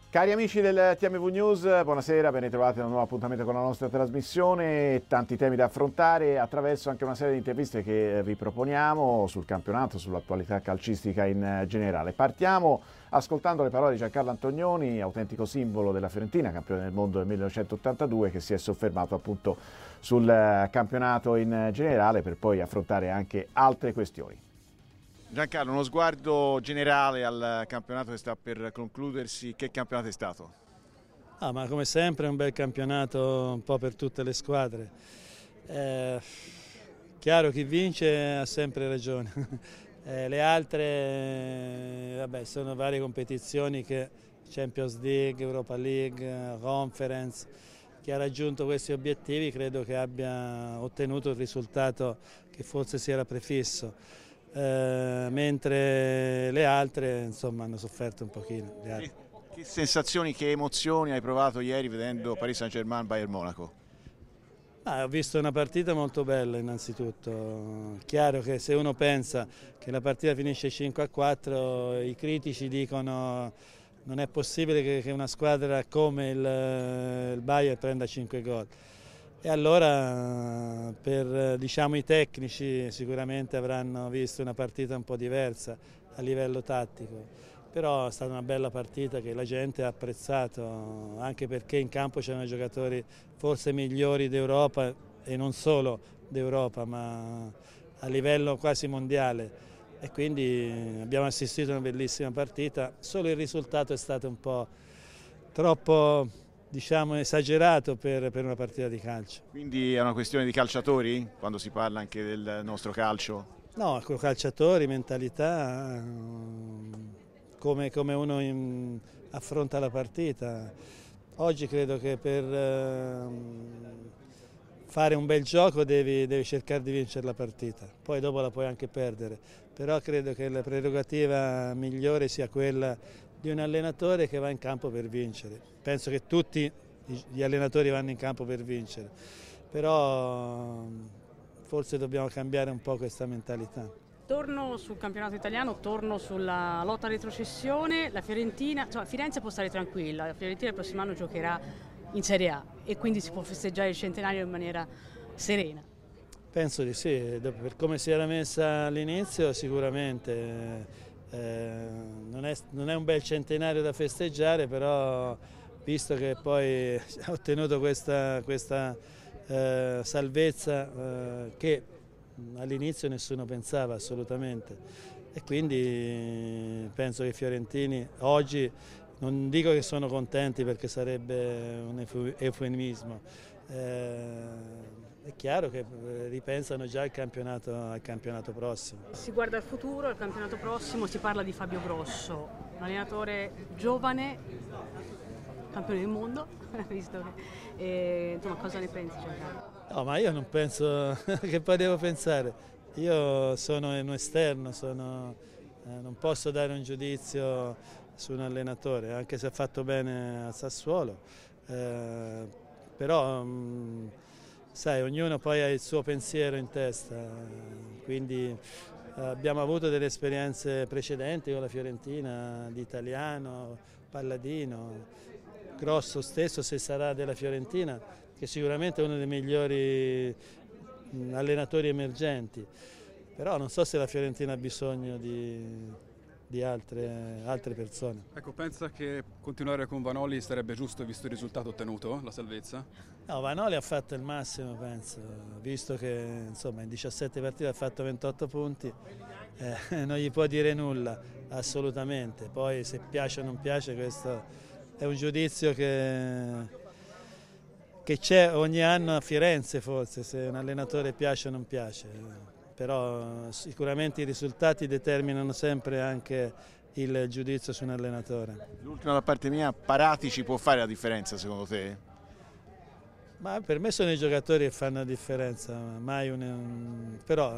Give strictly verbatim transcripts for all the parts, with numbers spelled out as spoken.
Cari amici del T M V News, buonasera, ben ritrovati a un nuovo appuntamento con la nostra trasmissione. Tanti temi da affrontare attraverso anche una serie di interviste che vi proponiamo sul campionato, sull'attualità calcistica in generale. Partiamo ascoltando le parole di Giancarlo Antonioni, autentico simbolo della Fiorentina, campione del mondo del millenovecentottantadue, che si è soffermato appunto sul campionato in generale per poi affrontare anche altre questioni. Giancarlo, uno sguardo generale al campionato che sta per concludersi, che campionato è stato? Ah, ma come sempre è un bel campionato un po' per tutte le squadre. Eh, chiaro, chi vince ha sempre ragione. eh, le altre vabbè, sono varie competizioni, che Champions League, Europa League, Conference. Chi ha raggiunto questi obiettivi credo che abbia ottenuto il risultato che forse si era prefisso. Eh, mentre le altre insomma hanno sofferto un pochino. Che, che sensazioni, che emozioni hai provato ieri vedendo Paris Saint-Germain Bayern Monaco? Ah, ho visto una partita molto bella innanzitutto. Chiaro che se uno pensa che la partita finisce cinque a quattro, i critici dicono non è possibile che, che una squadra come il, il Bayern prenda cinque gol. E allora per diciamo, i tecnici sicuramente avranno visto una partita un po' diversa a livello tattico, però è stata una bella partita che la gente ha apprezzato, anche perché in campo c'erano giocatori forse migliori d'Europa e non solo d'Europa, ma a livello quasi mondiale, e quindi abbiamo assistito a una bellissima partita. Solo il risultato è stato un po' troppo, diciamo, esagerato per, per una partita di calcio. Quindi è una questione di calciatori quando si parla anche del nostro calcio? No, con calciatori, mentalità, come, come uno in, affronta la partita. Oggi credo che per eh, fare un bel gioco devi, devi cercare di vincere la partita, poi dopo la puoi anche perdere, però credo che la prerogativa migliore sia quella di un allenatore che va in campo per vincere. Penso che tutti gli allenatori vanno in campo per vincere, però forse dobbiamo cambiare un po' questa mentalità. Torno sul campionato italiano, torno sulla lotta a retrocessione. La Fiorentina, cioè Firenze può stare tranquilla, la Fiorentina il prossimo anno giocherà in Serie A e quindi si può festeggiare il centenario in maniera serena. Penso di sì, per come si era messa all'inizio sicuramente. Eh, non, è, non è un bel centenario da festeggiare, però visto che poi ha ottenuto questa, questa eh, salvezza eh, che all'inizio nessuno pensava assolutamente, e quindi penso che i fiorentini oggi, non dico che sono contenti perché sarebbe un eufemismo, eh, è chiaro che ripensano già al campionato, al campionato prossimo. Si guarda al futuro, al campionato prossimo, si parla di Fabio Grosso, un allenatore giovane, campione del mondo, visto che, e, insomma, cosa ne pensi, Giancarlo? No, ma io non penso, che poi devo pensare, io sono un esterno, sono, eh, non posso dare un giudizio su un allenatore, anche se ha fatto bene a Sassuolo, eh, però mh, sai, ognuno poi ha il suo pensiero in testa, quindi eh, abbiamo avuto delle esperienze precedenti con la Fiorentina, di Italiano, Palladino, Grosso stesso, se sarà della Fiorentina, che sicuramente è uno dei migliori allenatori emergenti, però non so se la Fiorentina ha bisogno di, di altre, altre persone. Ecco, pensa che continuare con Vanoli sarebbe giusto visto il risultato ottenuto, la salvezza? No, Vanoli ha fatto il massimo, penso, visto che insomma, in diciassette partite ha fatto ventotto punti, eh, non gli può dire nulla, assolutamente. Poi se piace o non piace, questo è un giudizio che, che c'è ogni anno a Firenze, forse, se un allenatore piace o non piace, però sicuramente i risultati determinano sempre anche il giudizio su un allenatore. L'ultima da parte mia, Paratici può fare la differenza secondo te? Ma per me sono i giocatori che fanno la differenza, mai un, un, però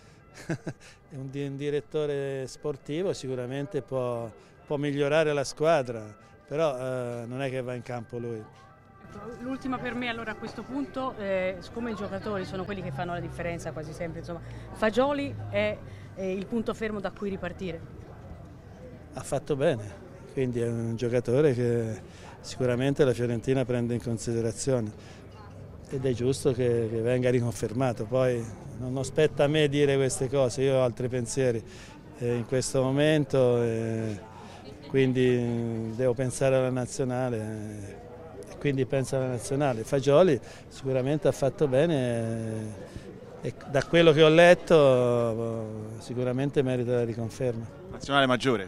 un, un direttore sportivo sicuramente può, può migliorare la squadra, però eh, non è che va in campo lui. L'ultima per me allora a questo punto, eh, siccome i giocatori sono quelli che fanno la differenza quasi sempre, insomma, Fagioli è, è il punto fermo da cui ripartire. Ha fatto bene, quindi è un giocatore che sicuramente la Fiorentina prende in considerazione ed è giusto che, che venga riconfermato. Poi non spetta a me dire queste cose, io ho altri pensieri eh, in questo momento, eh, quindi devo pensare alla nazionale. Eh, quindi pensa alla nazionale. Fagioli sicuramente ha fatto bene e, e da quello che ho letto sicuramente merita la riconferma. Nazionale maggiore?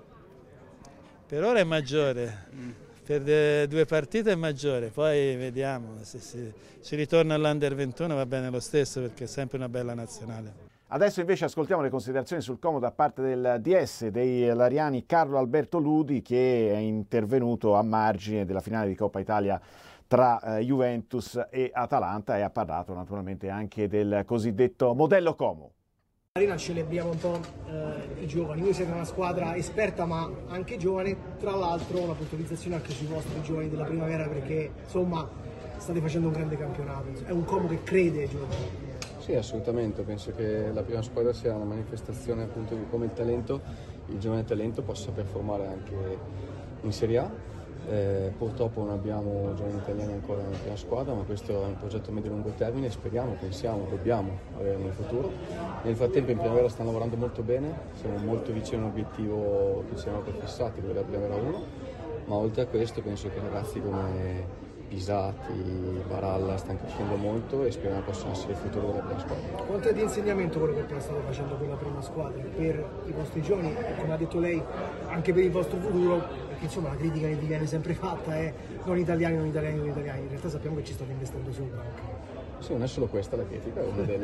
Per ora è maggiore, per due partite è maggiore, poi vediamo, se si, si ritorna all'Under ventuno va bene lo stesso perché è sempre una bella nazionale. Adesso invece ascoltiamo le considerazioni sul Como da parte del D S dei Lariani Carlo Alberto Ludi, che è intervenuto a margine della finale di Coppa Italia tra eh, Juventus e Atalanta e ha parlato naturalmente anche del cosiddetto modello Como. Arena celebriamo un po' eh, i giovani, voi siete una squadra esperta ma anche giovane, tra l'altro una puntualizzazione anche sui vostri giovani della primavera perché insomma state facendo un grande campionato, è un Como che crede ai giovani. Sì, assolutamente, penso che la prima squadra sia una manifestazione appunto di come il talento, il giovane talento possa performare anche in Serie A. Eh, purtroppo non abbiamo giovani italiani ancora nella prima squadra, ma questo è un progetto medio-lungo termine, speriamo, pensiamo, dobbiamo avere nel futuro. Nel frattempo in primavera stanno lavorando molto bene, siamo molto vicini all'obiettivo che ci siamo prefissati, quello della primavera uno, ma oltre a questo penso che ragazzi come Pisati, Baralla stanno crescendo molto e speriamo possano essere il futuro della prima squadra. Quanto è di insegnamento quello che state facendo con la prima squadra per i vostri giovani e come ha detto lei anche per il vostro futuro, perché insomma la critica che vi viene sempre fatta è non italiani, non italiani, non italiani, in realtà sappiamo che ci state investendo sopra anche. Sì, non è solo questa la critica,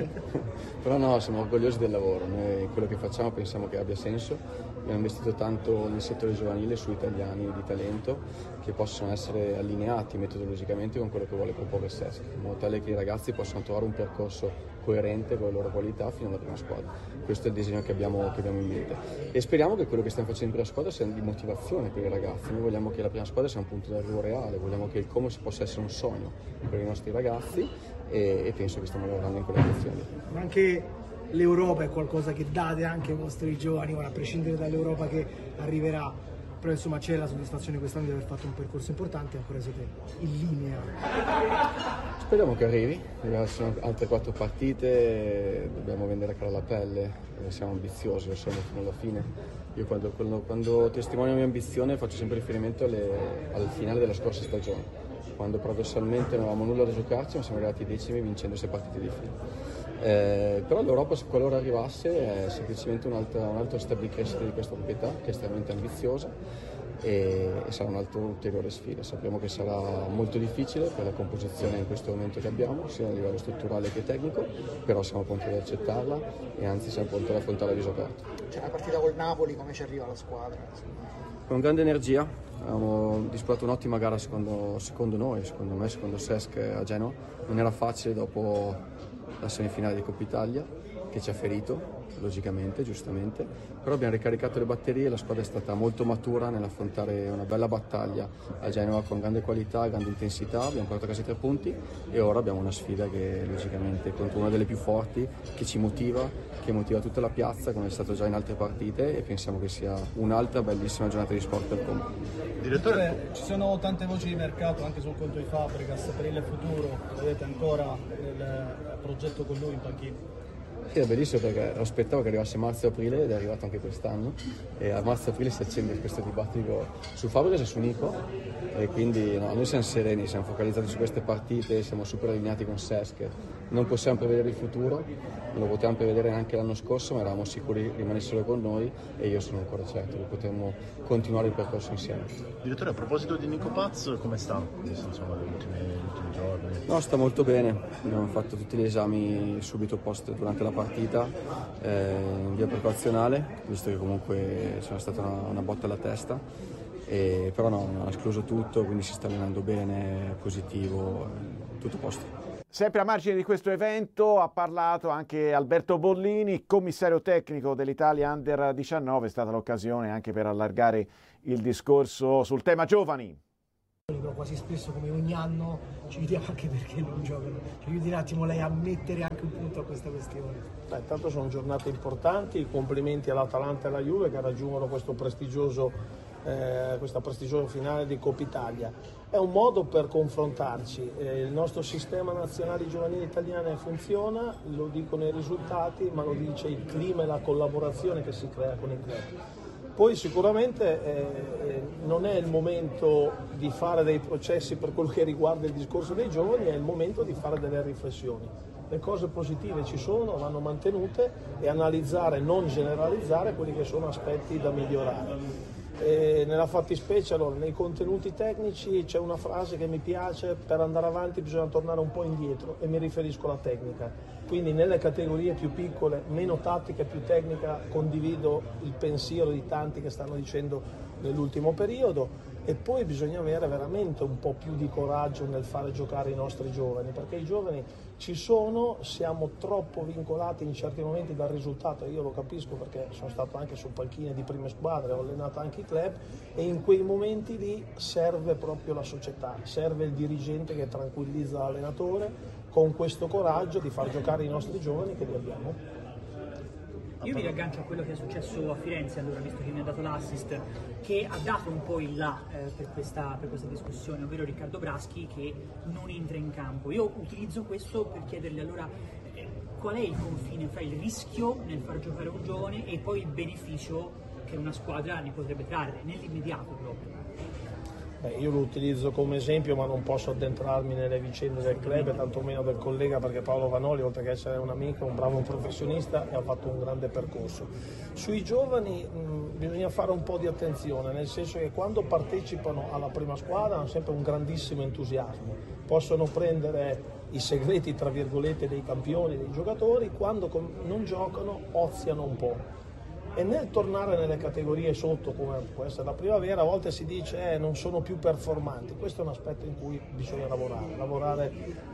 però no, siamo orgogliosi del lavoro, noi quello che facciamo pensiamo che abbia senso, abbiamo investito tanto nel settore giovanile su italiani di talento che possono essere allineati metodologicamente con quello che vuole proporre Sesc, in modo tale che i ragazzi possano trovare un percorso coerente con le loro qualità fino alla prima squadra. Questo è il disegno che abbiamo, che abbiamo in mente e speriamo che quello che stiamo facendo in prima squadra sia di motivazione per i ragazzi. Noi vogliamo che la prima squadra sia un punto d'arrivo reale, vogliamo che il Como possa essere un sogno per i nostri ragazzi e, e penso che stiamo lavorando in quella direzione. Ma anche l'Europa è qualcosa che date anche ai vostri giovani, ora a prescindere dall'Europa che arriverà, però insomma c'è la soddisfazione quest'anno di aver fatto un percorso importante e ancora siete in linea. Speriamo che arrivi, ci sono altre quattro partite, dobbiamo vendere cara la pelle, siamo ambiziosi, lo siamo fino alla fine. Io quando, quando, quando testimonio la mia ambizione faccio sempre riferimento alle, al finale della scorsa stagione, quando paradossalmente non avevamo nulla da giocarci ma siamo arrivati decimi vincendo sei partite di fila. Eh, però l'Europa, se qualora arrivasse, è semplicemente un'altra, un altro step di crescita di questa proprietà che è estremamente ambiziosa e, e sarà un'altra ulteriore sfida. Sappiamo che sarà molto difficile per la composizione in questo momento che abbiamo, sia a livello strutturale che tecnico, però siamo pronti ad accettarla e anzi siamo pronti ad affrontarla a viso aperto. C'è una partita col Napoli, come ci arriva la squadra? Con grande energia, abbiamo disputato un'ottima gara secondo, secondo noi, secondo me, secondo Sesc a Genova. Non era facile dopo la semifinale di Coppa Italia che ci ha ferito, logicamente, giustamente, però abbiamo ricaricato le batterie, la squadra è stata molto matura nell'affrontare una bella battaglia a Genova con grande qualità, grande intensità, abbiamo portato a casa i tre punti e ora abbiamo una sfida che logicamente è contro una delle più forti, che ci motiva, che motiva tutta la piazza come è stato già in altre partite e pensiamo che sia un'altra bellissima giornata di sport per Como. Direttore, ci sono tante voci di mercato anche sul conto di Fabregas, per il futuro vedete ancora nel progetto con lui in panchina? Sì, è bellissimo perché aspettavo che arrivasse marzo-aprile ed è arrivato anche quest'anno e a marzo-aprile si accende questo dibattito su Fabregas e su Nico e quindi no, noi siamo sereni, siamo focalizzati su queste partite, siamo super allineati con Sesc, non possiamo prevedere il futuro, non lo potevamo prevedere neanche l'anno scorso ma eravamo sicuri che rimanessero con noi e io sono ancora certo che potremmo continuare il percorso insieme. Direttore, a proposito di Nico Paz, come sta? Insomma, gli ultimi, gli ultimi giorni? No, sta molto bene, abbiamo fatto tutti gli esami subito post durante la partita eh, in via precauzionale, visto che comunque c'era stata una, una botta alla testa, e, però no, non ha escluso tutto, quindi si sta allenando bene, positivo, tutto a posto. Sempre a margine di questo evento ha parlato anche Alberto Bollini, commissario tecnico dell'Italia Under diciannove, è stata l'occasione anche per allargare il discorso sul tema giovani. Però quasi spesso come ogni anno ci vediamo anche perché non giocano. Ci aiuti un attimo lei a mettere anche un punto a questa questione. Beh, intanto sono giornate importanti, complimenti all'Atalanta e alla Juve che raggiungono questo prestigioso eh, questa prestigiosa finale di Coppa Italia. È un modo per confrontarci, eh, il nostro sistema nazionale giovanile italiano funziona, lo dicono i risultati, ma lo dice il clima e la collaborazione che si crea con i club. Poi sicuramente eh, non è il momento di fare dei processi per quello che riguarda il discorso dei giovani, è il momento di fare delle riflessioni. Le cose positive ci sono, vanno mantenute e analizzare, non generalizzare quelli che sono aspetti da migliorare. E nella fattispecie, allora, nei contenuti tecnici c'è una frase che mi piace: per andare avanti bisogna tornare un po' indietro, e mi riferisco alla tecnica. Quindi nelle categorie più piccole, meno tattica e più tecnica, condivido il pensiero di tanti che stanno dicendo nell'ultimo periodo, e poi bisogna avere veramente un po' più di coraggio nel fare giocare i nostri giovani, perché i giovani ci sono, siamo troppo vincolati in certi momenti dal risultato. Io lo capisco perché sono stato anche su panchine di prime squadre, ho allenato anche i club, e in quei momenti lì serve proprio la società, serve il dirigente che tranquillizza l'allenatore con questo coraggio di far giocare i nostri giovani che li abbiamo. Io mi riaggancio a quello che è successo a Firenze, allora, visto che mi ha dato l'assist, che ha dato un po' il là eh, per, questa, per questa discussione, ovvero Riccardo Braschi che non entra in campo. Io utilizzo questo per chiedergli allora eh, qual è il confine fra il rischio nel far giocare un giovane e poi il beneficio che una squadra ne potrebbe trarre, nell'immediato proprio. Beh, io lo utilizzo come esempio, ma non posso addentrarmi nelle vicende del club e tantomeno del collega, perché Paolo Vanoli, oltre che essere un amico, è un bravo professionista e ha fatto un grande percorso. Sui giovani mh, bisogna fare un po' di attenzione, nel senso che quando partecipano alla prima squadra hanno sempre un grandissimo entusiasmo, possono prendere i segreti tra virgolette dei campioni, dei giocatori, quando non giocano oziano un po'. E nel tornare nelle categorie sotto, come può essere la primavera, a volte si dice eh, non sono più performanti. Questo è un aspetto in cui bisogna lavorare, lavorare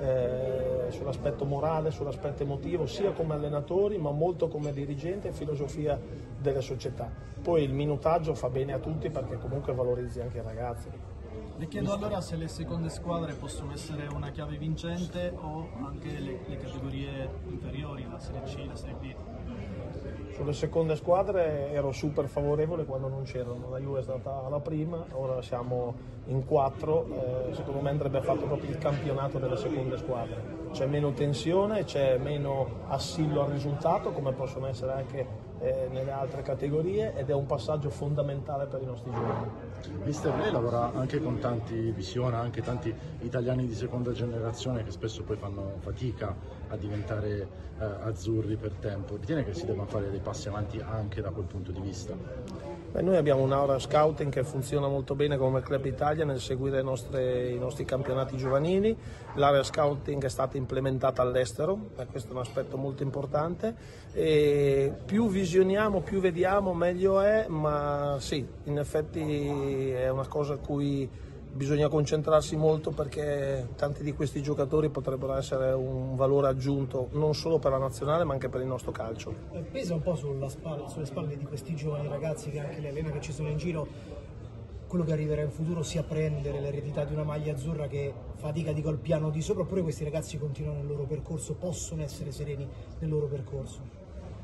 eh, sull'aspetto morale, sull'aspetto emotivo, sia come allenatori ma molto come dirigente e filosofia delle società. Poi il minutaggio fa bene a tutti, perché comunque valorizzi anche i ragazzi. Le chiedo allora se le seconde squadre possono essere una chiave vincente o anche le, le categorie inferiori, la Serie C, la Serie B. Sulle seconde squadre ero super favorevole quando non c'erano, la Juve è stata la prima, ora siamo in quattro, eh, secondo me andrebbe fatto proprio il campionato delle seconde squadre. C'è meno tensione, c'è meno assillo al risultato, come possono essere anche eh, nelle altre categorie, ed è un passaggio fondamentale per i nostri giovani. Mister, lei lavora anche con tanti, visiona anche tanti italiani di seconda generazione che spesso poi fanno fatica a diventare eh, azzurri per tempo. Ritiene che si debbano fare dei passi avanti anche da quel punto di vista? Beh, noi abbiamo un'area scouting che funziona molto bene come Club Italia nel seguire i nostri, i nostri campionati giovanili. L'area scouting è stata implementata all'estero, e questo è un aspetto molto importante. E più visioniamo, più vediamo, meglio è, ma sì, in effetti è una cosa a cui bisogna concentrarsi molto, perché tanti di questi giocatori potrebbero essere un valore aggiunto non solo per la nazionale ma anche per il nostro calcio. Pesa un po' sulla spalla, sulle spalle di questi giovani ragazzi che anche le allena che ci sono in giro, quello che arriverà in futuro, sia prendere l'eredità di una maglia azzurra che fatica di col piano di sopra, oppure questi ragazzi continuano il loro percorso, possono essere sereni nel loro percorso?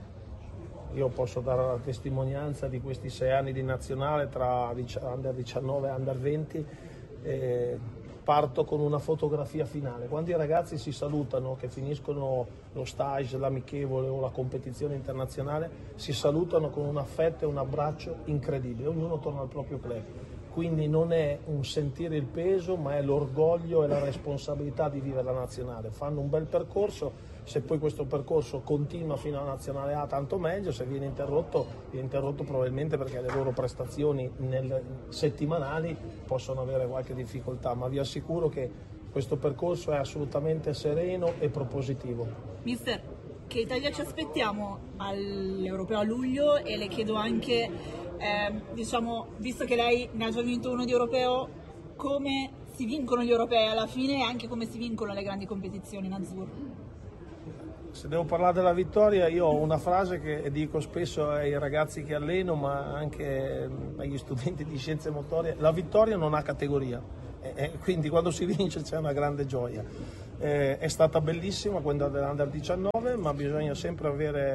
Io posso dare la testimonianza di questi sei anni di nazionale tra under diciannove e under venti. Eh, parto con una fotografia finale. Quando i ragazzi si salutano, che finiscono lo stage, l'amichevole o la competizione internazionale, si salutano con un affetto e un abbraccio incredibile, ognuno torna al proprio club. Quindi non è un sentire il peso, ma è l'orgoglio e la responsabilità di vivere la nazionale. Fanno un bel percorso, se poi questo percorso continua fino alla nazionale A tanto meglio, se viene interrotto, viene interrotto probabilmente perché le loro prestazioni nel, settimanali possono avere qualche difficoltà, ma vi assicuro che questo percorso è assolutamente sereno e propositivo. Mister, che Italia ci aspettiamo all'Europeo a luglio? E le chiedo anche, eh, diciamo, visto che lei ne ha già vinto uno di europeo, come si vincono gli europei alla fine e anche come si vincono le grandi competizioni in azzurro? Se devo parlare della vittoria, io ho una frase che dico spesso ai ragazzi che alleno, ma anche agli studenti di scienze motorie: la vittoria non ha categoria, e quindi quando si vince c'è una grande gioia. Eh, è stata bellissima quella dell'Under diciannove, ma bisogna sempre avere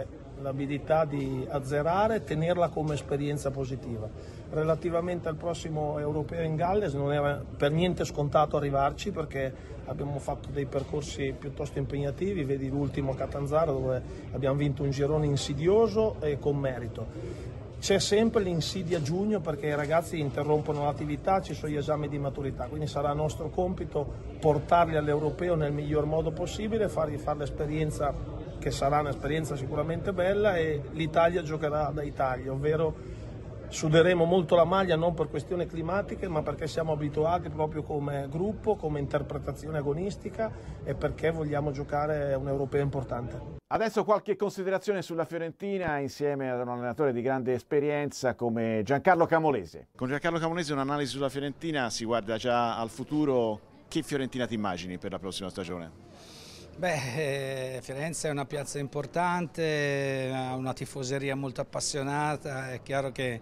l'abilità di azzerare e tenerla come esperienza positiva. Relativamente al prossimo europeo in Galles non era per niente scontato arrivarci, perché abbiamo fatto dei percorsi piuttosto impegnativi, vedi l'ultimo Catanzaro dove abbiamo vinto un girone insidioso e con merito. C'è sempre l'insidia giugno perché i ragazzi interrompono l'attività, ci sono gli esami di maturità, quindi sarà nostro compito portarli all'europeo nel miglior modo possibile, fargli fare l'esperienza, che sarà un'esperienza sicuramente bella, e l'Italia giocherà da Italia, ovvero suderemo molto la maglia non per questioni climatiche ma perché siamo abituati proprio come gruppo, come interpretazione agonistica e perché vogliamo giocare un europeo importante. Adesso qualche considerazione sulla Fiorentina insieme ad un allenatore di grande esperienza come Giancarlo Camolese. Con Giancarlo Camolese un'analisi sulla Fiorentina, si guarda già al futuro. Che Fiorentina ti immagini per la prossima stagione? Beh, Firenze è una piazza importante, ha una tifoseria molto appassionata, è chiaro che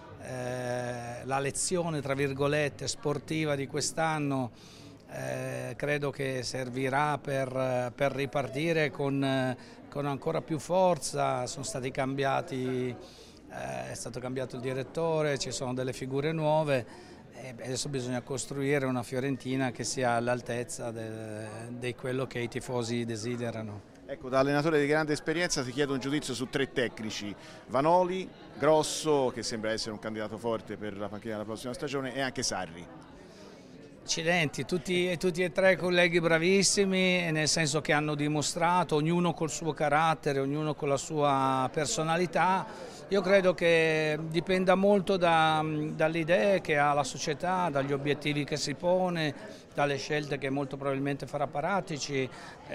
eh, la lezione tra virgolette sportiva di quest'anno eh, credo che servirà per, per ripartire con, con ancora più forza. Sono stati cambiati, eh, è stato cambiato il direttore, ci sono delle figure nuove. E adesso bisogna costruire una Fiorentina che sia all'altezza di quello che i tifosi desiderano. Ecco, da allenatore di grande esperienza ti chiedo un giudizio su tre tecnici: Vanoli, Grosso, che sembra essere un candidato forte per la panchina della prossima stagione, e anche Sarri. Accidenti, tutti, tutti e tre colleghi bravissimi, nel senso che hanno dimostrato, ognuno col suo carattere, ognuno con la sua personalità. Io credo che dipenda molto da, dalle idee che ha la società, dagli obiettivi che si pone, dalle scelte che molto probabilmente farà Paratici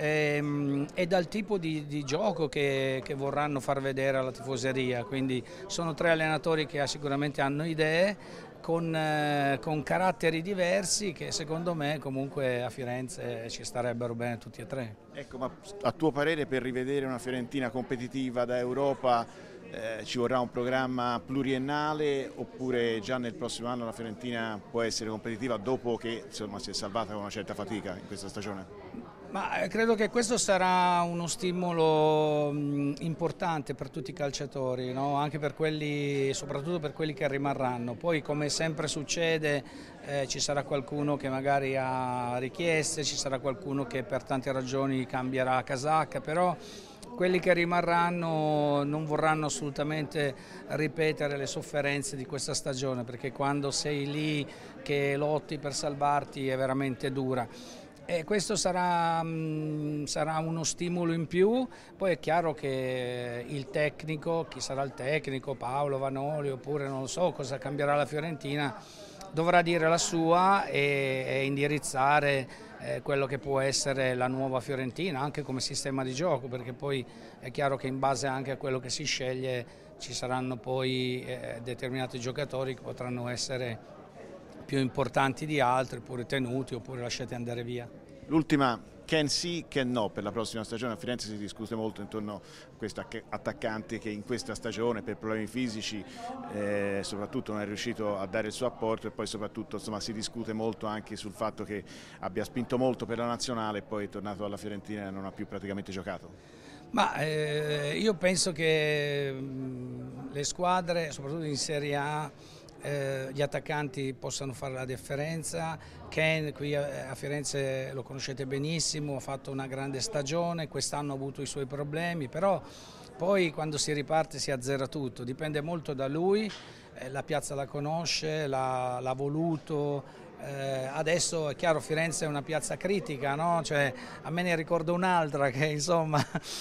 e, e dal tipo di, di gioco che, che vorranno far vedere alla tifoseria. Quindi sono tre allenatori che sicuramente hanno idee, Con, eh, con caratteri diversi che secondo me comunque a Firenze ci starebbero bene tutti e tre. Ecco, ma a tuo parere per rivedere una Fiorentina competitiva da Europa eh, ci vorrà un programma pluriennale, oppure già nel prossimo anno la Fiorentina può essere competitiva dopo che insomma, si è salvata con una certa fatica in questa stagione? Ma credo che questo sarà uno stimolo importante per tutti i calciatori, no? Anche per quelli, soprattutto per quelli che rimarranno. Poi, come sempre succede, eh, ci sarà qualcuno che magari ha richieste, ci sarà qualcuno che per tante ragioni cambierà casacca, però quelli che rimarranno non vorranno assolutamente ripetere le sofferenze di questa stagione, perché quando sei lì che lotti per salvarti è veramente dura. E questo sarà, mh, sarà uno stimolo in più. Poi è chiaro che il tecnico, chi sarà il tecnico, Paolo, Vanoli, oppure non so cosa cambierà la Fiorentina, dovrà dire la sua e, e indirizzare eh, quello che può essere la nuova Fiorentina, anche come sistema di gioco, perché poi è chiaro che in base anche a quello che si sceglie ci saranno poi eh, determinati giocatori che potranno essere più importanti di altri, oppure tenuti, oppure lasciati andare via. L'ultima, can sì, can no per la prossima stagione. A Firenze si discute molto intorno a questo attaccante che in questa stagione per problemi fisici eh, soprattutto non è riuscito a dare il suo apporto, e poi soprattutto insomma, si discute molto anche sul fatto che abbia spinto molto per la nazionale e poi è tornato alla Fiorentina e non ha più praticamente giocato. Ma eh, io penso che mh, le squadre, soprattutto in Serie A, Eh, gli attaccanti possano fare la differenza. Ken qui a, a Firenze lo conoscete benissimo, ha fatto una grande stagione, quest'anno ha avuto i suoi problemi, però poi quando si riparte si azzera tutto, dipende molto da lui, eh, la piazza la conosce, l'ha voluto. Eh, adesso è chiaro, Firenze è una piazza critica, no? Cioè, a me ne ricordo un'altra che insomma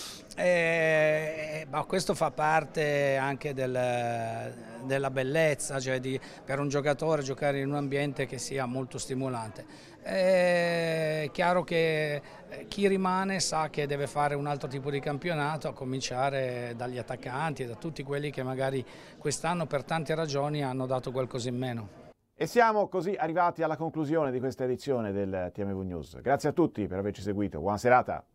eh, ma questo fa parte anche del, della bellezza, cioè di, per un giocatore giocare in un ambiente che sia molto stimolante. È chiaro che chi rimane sa che deve fare un altro tipo di campionato, a cominciare dagli attaccanti e da tutti quelli che magari quest'anno per tante ragioni hanno dato qualcosa in meno. E siamo così arrivati alla conclusione di questa edizione del T M V News. Grazie a tutti per averci seguito, buona serata.